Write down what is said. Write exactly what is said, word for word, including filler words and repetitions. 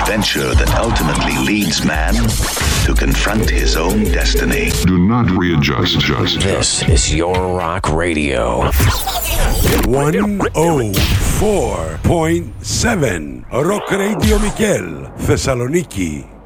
adventure that ultimately leads man to confront his own destiny. Do not readjust. Just, this is your rock radio. one oh four point seven Rock Radio Mikel, Thessaloniki.